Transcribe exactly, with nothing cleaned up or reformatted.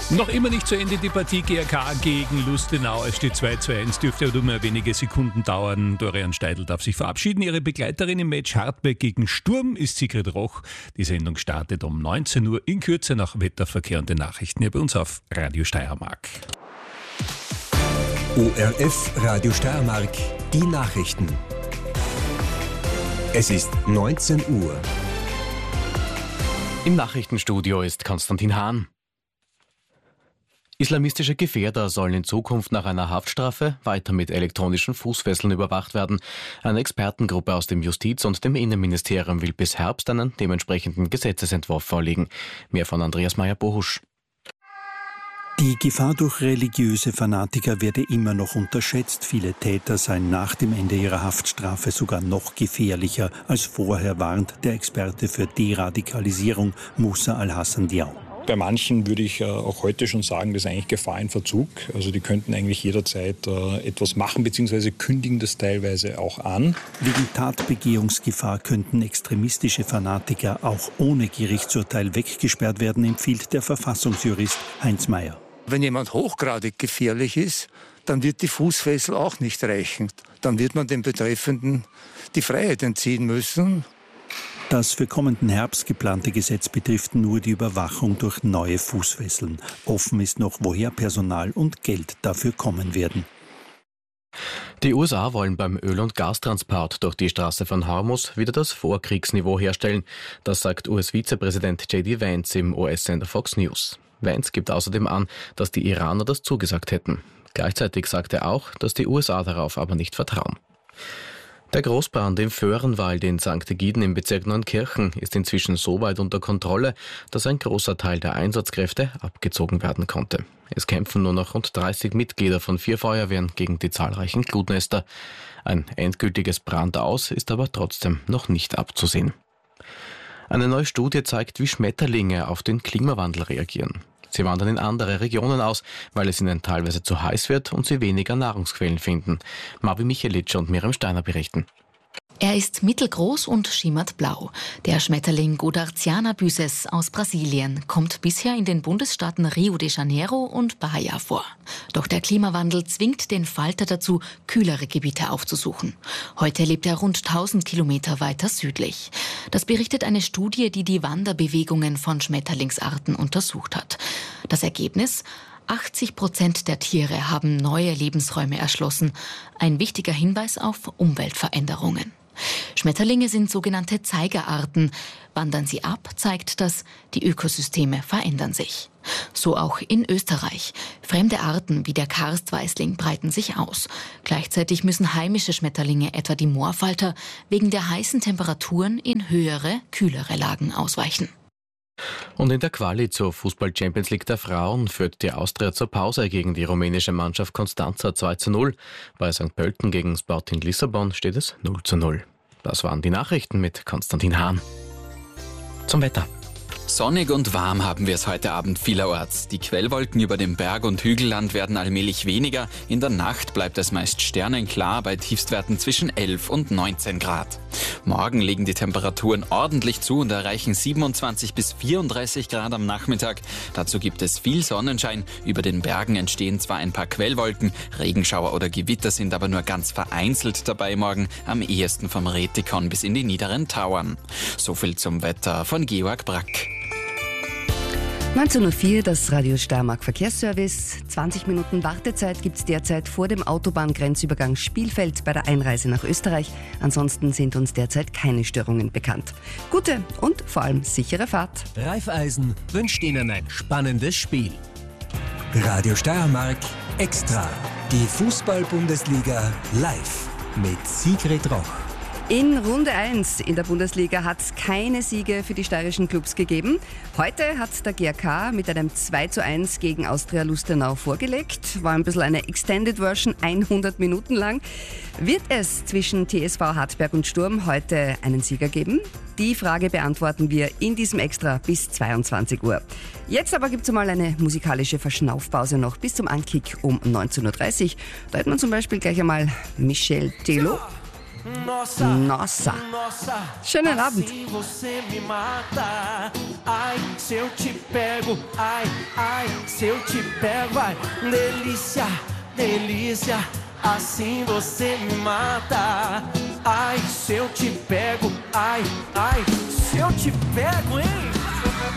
Noch immer nicht zu Ende die Partie G A K gegen Lustenau. Es steht zwei zu eins, dürfte aber nur mehr wenige Sekunden dauern. Dorian Steidl darf sich verabschieden. Ihre Begleiterin im Match Hartberg gegen Sturm ist Sigrid Roch. Die Sendung startet um neunzehn Uhr in Kürze nach Wetterverkehr und den Nachrichten hier bei uns auf Radio Steiermark. O R F Radio Steiermark, die Nachrichten. Es ist neunzehn Uhr. Im Nachrichtenstudio ist Konstantin Hahn. Islamistische Gefährder sollen in Zukunft nach einer Haftstrafe weiter mit elektronischen Fußfesseln überwacht werden. Eine Expertengruppe aus dem Justiz- und dem Innenministerium will bis Herbst einen dementsprechenden Gesetzesentwurf vorlegen. Mehr von Andreas Meyer-Bohusch. Die Gefahr durch religiöse Fanatiker werde immer noch unterschätzt. Viele Täter seien nach dem Ende ihrer Haftstrafe sogar noch gefährlicher als vorher, warnt der Experte für Deradikalisierung Musa Al-Hassan Diaw. Bei manchen würde ich äh, auch heute schon sagen, das ist eigentlich Gefahr in Verzug. Also die könnten eigentlich jederzeit äh, etwas machen, beziehungsweise kündigen das teilweise auch an. Wegen Tatbegehungsgefahr könnten extremistische Fanatiker auch ohne Gerichtsurteil weggesperrt werden, empfiehlt der Verfassungsjurist Heinz Mayer. Wenn jemand hochgradig gefährlich ist, dann wird die Fußfessel auch nicht reichen. Dann wird man dem Betreffenden die Freiheit entziehen müssen. Das für kommenden Herbst geplante Gesetz betrifft nur die Überwachung durch neue Fußfesseln. Offen ist noch, woher Personal und Geld dafür kommen werden. Die U S A wollen beim Öl- und Gastransport durch die Straße von Hormuz wieder das Vorkriegsniveau herstellen. Das sagt U S-Vizepräsident J D Vance im U S-Sender Fox News. Vance gibt außerdem an, dass die Iraner das zugesagt hätten. Gleichzeitig sagt er auch, dass die U S A darauf aber nicht vertrauen. Der Großbrand im Föhrenwald in Sankt Egiden im Bezirk Neunkirchen ist inzwischen so weit unter Kontrolle, dass ein großer Teil der Einsatzkräfte abgezogen werden konnte. Es kämpfen nur noch rund dreißig Mitglieder von vier Feuerwehren gegen die zahlreichen Glutnester. Ein endgültiges Brandaus ist aber trotzdem noch nicht abzusehen. Eine neue Studie zeigt, wie Schmetterlinge auf den Klimawandel reagieren. Sie wandern in andere Regionen aus, weil es ihnen teilweise zu heiß wird und sie weniger Nahrungsquellen finden. Marvi Michelitsch und Miriam Steiner berichten. Er ist mittelgroß und schimmert blau. Der Schmetterling Godarziana byssus aus Brasilien kommt bisher in den Bundesstaaten Rio de Janeiro und Bahia vor. Doch der Klimawandel zwingt den Falter dazu, kühlere Gebiete aufzusuchen. Heute lebt er rund tausend Kilometer weiter südlich. Das berichtet eine Studie, die die Wanderbewegungen von Schmetterlingsarten untersucht hat. Das Ergebnis? achtzig Prozent der Tiere haben neue Lebensräume erschlossen. Ein wichtiger Hinweis auf Umweltveränderungen. Schmetterlinge sind sogenannte Zeigerarten. Wandern sie ab, zeigt das, die Ökosysteme verändern sich. So auch in Österreich. Fremde Arten wie der Karstweißling breiten sich aus. Gleichzeitig müssen heimische Schmetterlinge, etwa die Moorfalter, wegen der heißen Temperaturen in höhere, kühlere Lagen ausweichen. Und in der Quali zur Fußball-Champions League der Frauen führt die Austria zur Pause gegen die rumänische Mannschaft Constanța zwei zu null. Bei Sankt Pölten gegen Sporting Lissabon steht es null zu null. Das waren die Nachrichten mit Konstantin Hahn. Zum Wetter. Sonnig und warm haben wir es heute Abend vielerorts. Die Quellwolken über dem Berg- und Hügelland werden allmählich weniger. In der Nacht bleibt es meist sternenklar bei Tiefstwerten zwischen elf und neunzehn Grad. Morgen legen die Temperaturen ordentlich zu und erreichen siebenundzwanzig bis vierunddreißig Grad am Nachmittag. Dazu gibt es viel Sonnenschein. Über den Bergen entstehen zwar ein paar Quellwolken, Regenschauer oder Gewitter sind aber nur ganz vereinzelt dabei morgen, am ehesten vom Rätikon bis in die niederen Tauern. So viel zum Wetter von Georg Brack. neunzehn Uhr vier, das Radio Steiermark Verkehrsservice. zwanzig Minuten Wartezeit gibt es derzeit vor dem Autobahngrenzübergang Spielfeld bei der Einreise nach Österreich. Ansonsten sind uns derzeit keine Störungen bekannt. Gute und vor allem sichere Fahrt. Raiffeisen wünscht Ihnen ein spannendes Spiel. Radio Steiermark Extra. Die Fußball-Bundesliga live mit Sigrid Roch. In Runde eins in der Bundesliga hat es keine Siege für die steirischen Clubs gegeben. Heute hat der G A K mit einem zwei zu eins gegen Austria Lustenau vorgelegt. War ein bisschen eine Extended Version, hundert Minuten lang. Wird es zwischen T S V Hartberg und Sturm heute einen Sieger geben? Die Frage beantworten wir in diesem Extra bis zweiundzwanzig Uhr. Jetzt aber gibt es mal eine musikalische Verschnaufpause noch bis zum Ankick um neunzehn Uhr dreißig. Da hätten wir zum Beispiel gleich einmal Michel Tello. Nossa. Schönen Abend. Você me mata. Ai, se eu te pego. Ai, ai, se eu te pego. Ai, delícia, delícia. Assim você me mata. Ai, se eu te pego. Ai, ai, se eu te pego, hein?